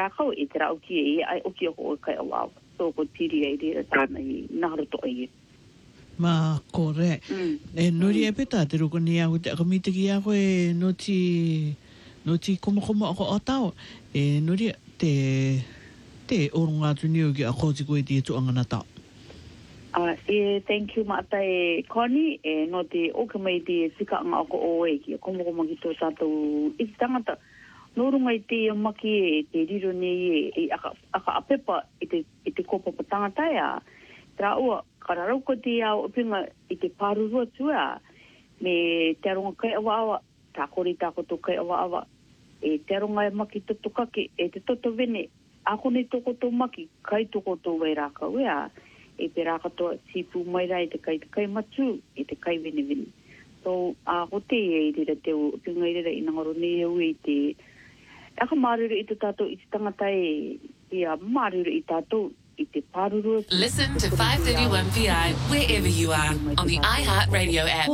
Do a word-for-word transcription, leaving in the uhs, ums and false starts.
rākau e te rau ki e ai oki o kai awau. So ko tiri e re tāna i naharoto e. Ma kore. E nori e peta te roko ni au te akamite ki a koe no ti no ti komo komo ako o tau. E nori te te orunga tu niu ki a kōti koe te tu angana tau. Uh, e thank you mata e Connie e no te oka mai te tika anga ako o e ki komo komo ki tō tātou i te tangata norunga i te maki e te riro nei e aka, aka apepa i te, i te kopapa tangata ea tra ua kararau ko te au opinga i te pārurua tua me te aronga kai awa awa tā kori tā koto kai awa awa e te aronga e maki totokake e te toto vene ako nei toko tō maki kai toko tō wai rāka wea e pe rā katoa tipu mai rai te kai te kai matu e te kai vene vene. So, a ho te e i rira te o pinga i rira i ngaro nei au i te aka maruru i te tātou i te tangata e i a maruru i tātou i te pāruru. Listen to five thirty-one P I wherever you are on the iHeartRadio app.